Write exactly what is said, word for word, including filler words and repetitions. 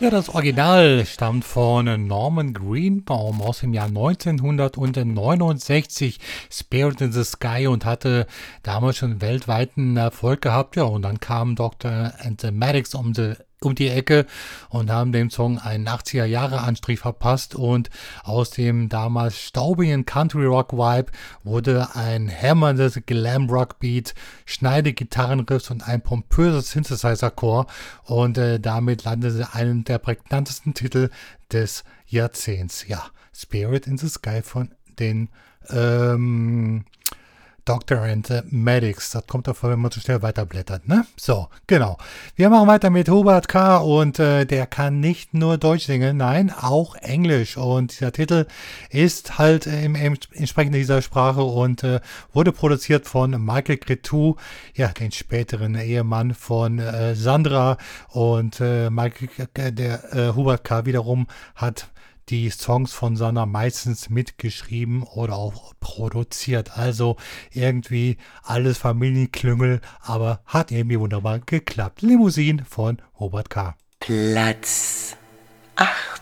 Ja, das Original stammt von Norman Greenbaum aus dem Jahr neunzehnhundertneunundsechzig, Spirit in the Sky, und hatte damals schon weltweiten Erfolg gehabt. Ja, und dann kam Doktor and the Medics um die, um die Ecke und haben dem Song einen achtziger-Jahre-Anstrich verpasst, und aus dem damals staubigen Country-Rock-Vibe wurde ein hämmerndes Glam-Rock-Beat, schneide Gitarrenriffs und ein pompöses Synthesizer-Chor, und äh, damit landete einen der prägnantesten Titel des Jahrzehnts. Ja, Spirit in the Sky von den ähm, Doctor and the Medics. Das kommt davor, wenn man zu schnell weiterblättert, ne? So, genau. Wir machen weiter mit Hubert K. und äh, der kann nicht nur Deutsch singen, nein, auch Englisch. Und dieser Titel ist halt äh, im, im entsprechend dieser Sprache und äh, wurde produziert von Michael Cretu, ja, den späteren Ehemann von äh, Sandra. Und äh, Michael, äh, der äh, Hubert K. wiederum hat die Songs von Sandra meistens mitgeschrieben oder auch produziert. Also irgendwie alles Familienklüngel, aber hat irgendwie wunderbar geklappt. Limousine von Hubert K. Platz acht.